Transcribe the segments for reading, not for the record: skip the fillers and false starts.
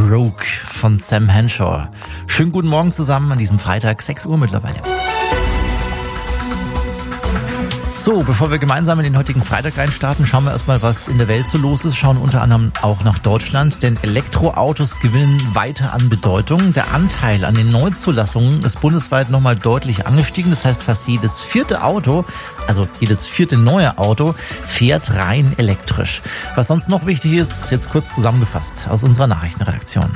Broke von Sam Henshaw. Schönen guten Morgen zusammen an diesem Freitag, 6 Uhr mittlerweile. So, bevor wir gemeinsam in den heutigen Freitag reinstarten, schauen wir erstmal, was in der Welt so los ist. Schauen unter anderem auch nach Deutschland, denn Elektroautos gewinnen weiter an Bedeutung. Der Anteil an den Neuzulassungen ist bundesweit nochmal deutlich angestiegen. Das heißt, fast jedes vierte Auto, also jedes vierte neue Auto, fährt rein elektrisch. Was sonst noch wichtig ist, jetzt kurz zusammengefasst aus unserer Nachrichtenredaktion.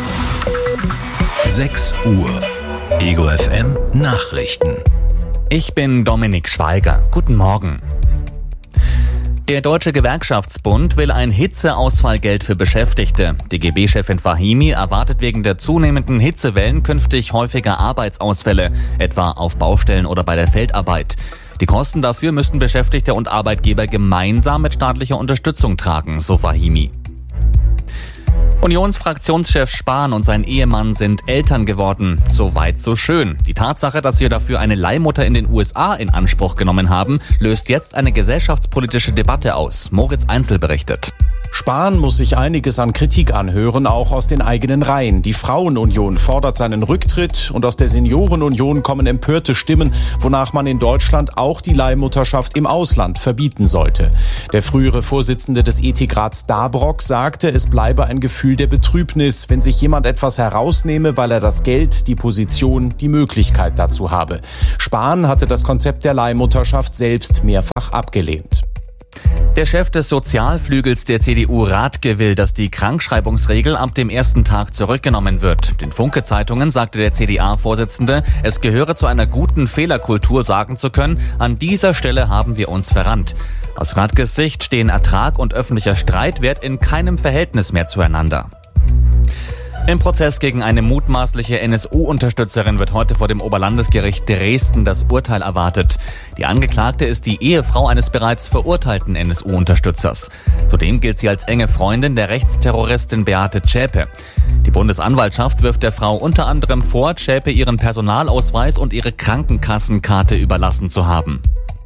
6 Uhr. Ego FM Nachrichten. Ich bin Dominik Schweiger. Guten Morgen. Der Deutsche Gewerkschaftsbund will ein Hitzeausfallgeld für Beschäftigte. DGB-Chefin Fahimi erwartet wegen der zunehmenden Hitzewellen künftig häufiger Arbeitsausfälle, etwa auf Baustellen oder bei der Feldarbeit. Die Kosten dafür müssten Beschäftigte und Arbeitgeber gemeinsam mit staatlicher Unterstützung tragen, so Fahimi. Unionsfraktionschef Spahn und sein Ehemann sind Eltern geworden. So weit, so schön. Die Tatsache, dass sie dafür eine Leihmutter in den USA in Anspruch genommen haben, löst jetzt eine gesellschaftspolitische Debatte aus. Moritz Einzel berichtet. Spahn muss sich einiges an Kritik anhören, auch aus den eigenen Reihen. Die Frauenunion fordert seinen Rücktritt und aus der Seniorenunion kommen empörte Stimmen, wonach man in Deutschland auch die Leihmutterschaft im Ausland verbieten sollte. Der frühere Vorsitzende des Ethikrats Dabrock sagte, es bleibe ein Gefühl der Betrübnis, wenn sich jemand etwas herausnehme, weil er das Geld, die Position, die Möglichkeit dazu habe. Spahn hatte das Konzept der Leihmutterschaft selbst mehrfach abgelehnt. Der Chef des Sozialflügels der CDU Rathke will, dass die Krankschreibungsregel ab dem ersten Tag zurückgenommen wird. Den Funke-Zeitungen sagte der CDA-Vorsitzende, es gehöre zu einer guten Fehlerkultur sagen zu können, an dieser Stelle haben wir uns verrannt. Aus Rathkes Sicht stehen Ertrag und öffentlicher Streitwert in keinem Verhältnis mehr zueinander. Im Prozess gegen eine mutmaßliche NSU-Unterstützerin wird heute vor dem Oberlandesgericht Dresden das Urteil erwartet. Die Angeklagte ist die Ehefrau eines bereits verurteilten NSU-Unterstützers. Zudem gilt sie als enge Freundin der Rechtsterroristin Beate Zschäpe. Die Bundesanwaltschaft wirft der Frau unter anderem vor, Zschäpe ihren Personalausweis und ihre Krankenkassenkarte überlassen zu haben.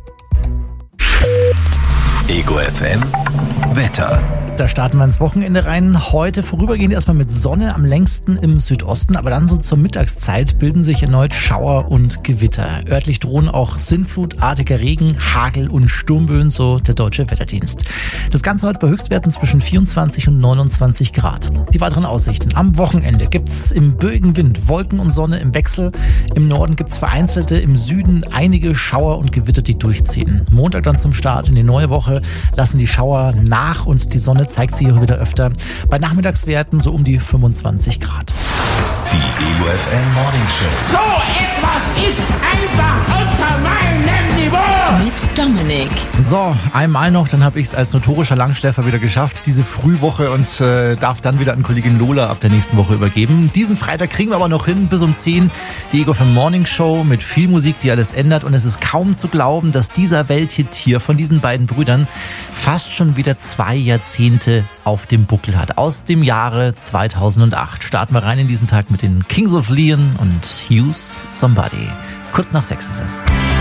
Ego FM Wetter. Da starten wir ins Wochenende rein. Heute vorübergehend erstmal mit Sonne, am längsten im Südosten, aber dann so zur Mittagszeit bilden sich erneut Schauer und Gewitter. Örtlich drohen auch sinnflutartiger Regen, Hagel und Sturmböen, so der Deutsche Wetterdienst. Das Ganze heute bei Höchstwerten zwischen 24 und 29 Grad. Die weiteren Aussichten. Am Wochenende gibt's im böigen Wind Wolken und Sonne im Wechsel. Im Norden gibt's vereinzelte, im Süden einige Schauer und Gewitter, die durchziehen. Montag dann zum Start in die neue Woche lassen die Schauer nach und die Sonne zeigt sich auch wieder öfter. Bei Nachmittagswerten so um die 25 Grad. Die Ego FM Morning Show. So etwas ist einfach unter meinem Niveau. Mit Dominik. So, einmal noch, dann habe ich es als notorischer Langschläfer wieder geschafft, diese Frühwoche, und darf dann wieder an Kollegin Lola ab der nächsten Woche übergeben. Diesen Freitag kriegen wir aber noch hin, bis um 10 die Ego FM Morning Show mit viel Musik, die alles ändert, und es ist kaum zu glauben, dass dieser Welthit hier von diesen beiden Brüdern fast schon wieder 2 Jahrzehnte auf dem Buckel hat. Aus dem Jahre 2008 starten wir rein in diesen Tag mit den Kings of Leon und Use Somebody. Kurz nach 6 ist es.